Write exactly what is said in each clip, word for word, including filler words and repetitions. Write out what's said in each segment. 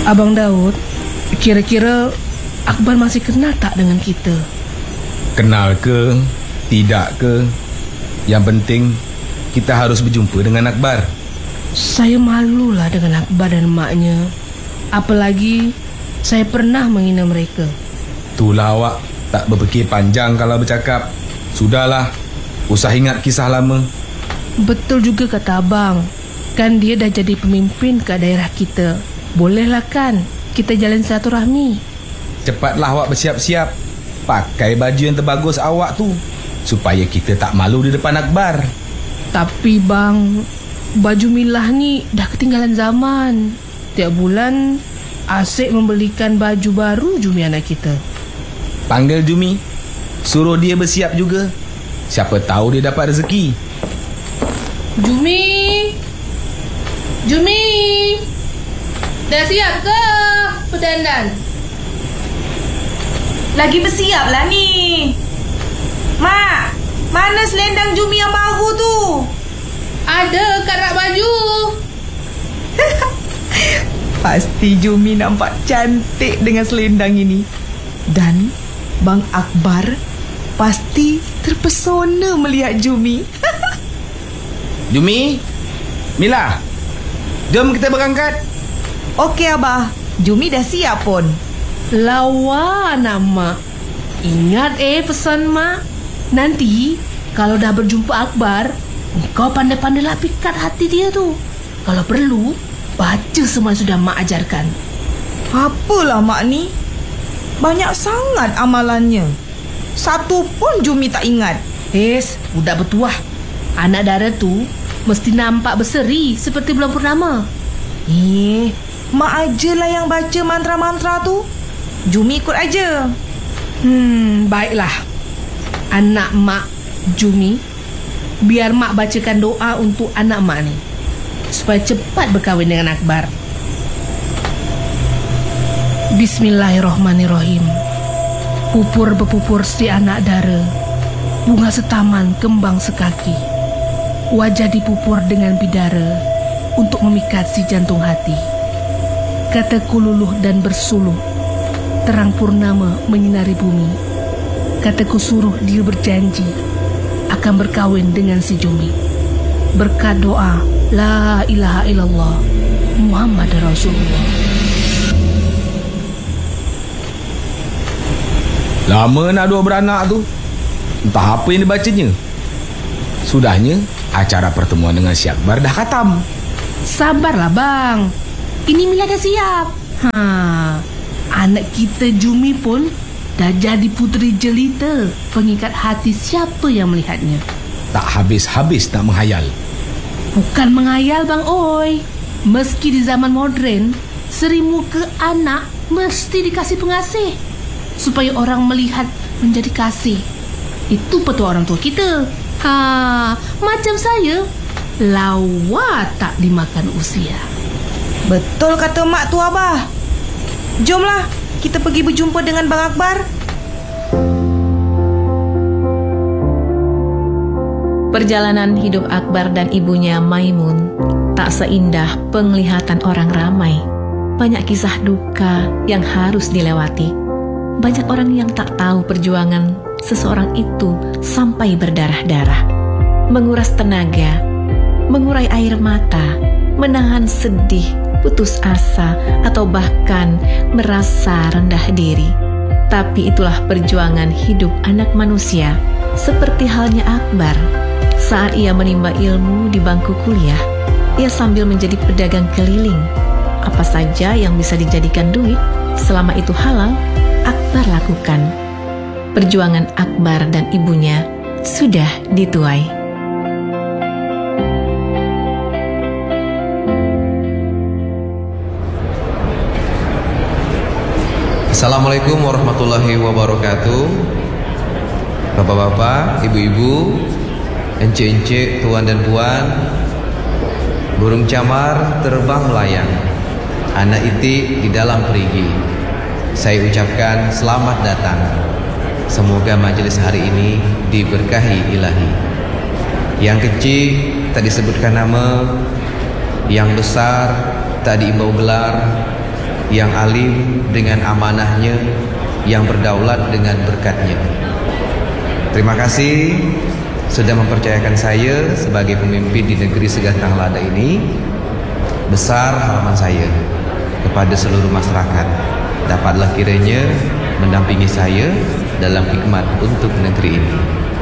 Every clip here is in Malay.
Abang Daud, kira-kira Akbar masih kenal tak dengan kita? Kenal ke, tidak ke, yang penting kita harus berjumpa dengan Akbar. Saya malulah dengan Akbar dan maknya. Apalagi saya pernah menghina mereka. Itulah awak tak berfikir panjang kalau bercakap. Sudahlah, usah ingat kisah lama. Betul juga kata abang. Kan dia dah jadi pemimpin ke daerah kita. Bolehlah kan kita jalan silaturahmi. Cepatlah awak bersiap-siap. Pakai baju yang terbagus awak tu, supaya kita tak malu di depan Akbar. Tapi bang, baju milah ni dah ketinggalan zaman. Tiap bulan asyik membelikan baju baru Jumi anak kita. Panggil Jumi, suruh dia bersiap juga. Siapa tahu dia dapat rezeki. Jumi, Jumi, dah siap ke berdandan? Lagi bersiap lah ni. Mak, mana selendang Jumi yang baru tu? Ada kat rak baju. Pasti Jumi nampak cantik dengan selendang ini. Dan Bang Akbar pasti terpesona melihat Jumi. Jumi, Mila, jom kita berangkat. Okey Abah, Jumi dah siap pun. Lawa nama. Ingat eh pesan mak. Nanti kalau dah berjumpa Akbar, kau pandai-pandailah pikat hati dia tu. Kalau perlu, baca semua yang sudah mak ajarkan. Apalah mak ni, banyak sangat amalannya. Satu pun Jumi tak ingat. Hes, budak bertuah. Anak dara tu mesti nampak berseri seperti bulan purnama. Eh, mak ajalah yang baca mantra-mantra tu. Jumi ikut aja. Hmm, baiklah. Anak mak Jumi, biar mak bacakan doa untuk anak mak ni, supaya cepat berkahwin dengan Akbar. Bismillahirrahmanirrahim. Pupur berpupur si anak dara, bunga setaman kembang sekaki. Wajah dipupur dengan bidara untuk memikat si jantung hati. Kataku luluh dan bersuluh, terang purnama menyinari bumi. Kataku suruh dia berjanji akan berkahwin dengan si Jumi. Berkat doa La ilaha illallah Muhammad Rasulullah. Lama nak dua beranak tu, entah apa yang dibacanya. Sudahnya acara pertemuan dengan si Akbar dah khatam. Sabarlah bang, ini Mila dah siap. Ha, anak kita Jumi pun dah jadi puteri jelita, pengikat hati siapa yang melihatnya. Tak habis-habis nak menghayal. Bukan menghayal bang oi. Meski di zaman moden, seri muka anak mesti dikasih pengasih, supaya orang melihat menjadi kasih. Itu petua orang tua kita. Ha, macam saya, lawa tak dimakan usia. Betul kata mak tu Abah. Jomlah kita pergi berjumpa dengan Bang Akbar. Perjalanan hidup Akbar dan ibunya Maimun tak seindah penglihatan orang ramai. Banyak kisah duka yang harus dilewati. Banyak orang yang tak tahu perjuangan seseorang itu sampai berdarah-darah, menguras tenaga, mengurai air mata, menahan sedih, putus asa, atau bahkan merasa rendah diri. Tapi itulah perjuangan hidup anak manusia, seperti halnya Akbar. Saat ia menimba ilmu di bangku kuliah, ia sambil menjadi pedagang keliling. Apa saja yang bisa dijadikan duit, selama itu halal, Akbar lakukan. Perjuangan Akbar dan ibunya sudah dituai. Assalamualaikum warahmatullahi wabarakatuh. Bapak-bapak, ibu-ibu, encik-encik, tuan dan puan, burung camar terbang melayang, anak itik di dalam perigi. Saya ucapkan selamat datang. Semoga majelis hari ini diberkahi ilahi. Yang kecil tak disebutkan nama, yang besar tak diimbau gelar, yang alim dengan amanahnya, yang berdaulat dengan berkatnya. Terima kasih sudah mempercayakan saya sebagai pemimpin di negeri Segantang Lada ini. Besar harapan saya kepada seluruh masyarakat, dapatlah kiranya mendampingi saya dalam khidmat untuk negeri ini.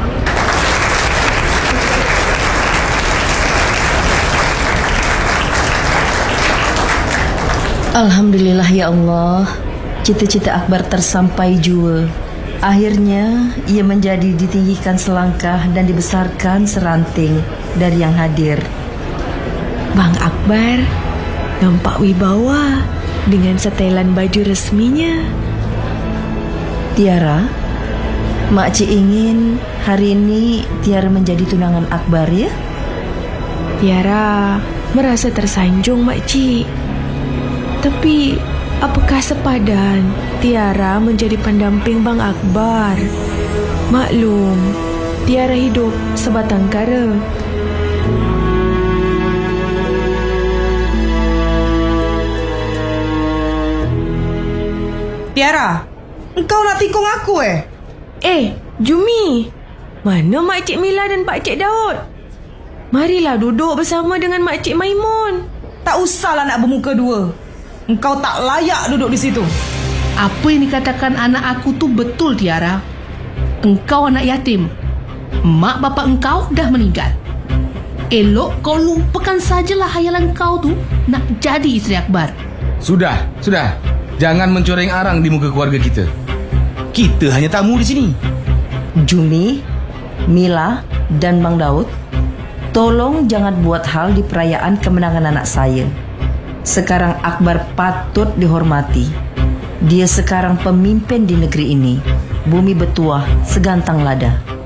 Alhamdulillah ya Allah, cita-cita Akbar tersampai jua. Akhirnya ia menjadi ditinggikan selangkah dan dibesarkan seranting dari yang hadir. Bang Akbar nampak wibawa dengan setelan baju resminya. Tiara, makcik ingin hari ini Tiara menjadi tunangan Akbar ya? Tiara merasa tersanjung makcik. Tapi apakah sepadan Tiara menjadi pendamping Bang Akbar? Maklum, Tiara hidup sebatang kara. Tiara, engkau nak tikung aku eh? Eh, Jumi, mana Makcik Mila dan Pakcik Daud? Marilah duduk bersama dengan Makcik Maimun. Tak usahlah nak bermuka dua. Engkau tak layak duduk di situ. Apa yang dikatakan anak aku tu betul, Tiara. Engkau anak yatim. Mak bapak engkau dah meninggal. Elok kau lupakan sajalah hayalan kau tu nak jadi isteri Akbar. Sudah, sudah. Jangan mencoreng arang di muka keluarga kita. Kita hanya tamu di sini. Jumi, Mila dan Bang Daud, tolong jangan buat hal di perayaan kemenangan anak saya. Sekarang Akbar patut dihormati. Dia sekarang pemimpin di negeri ini. Bumi bertuah segantang lada.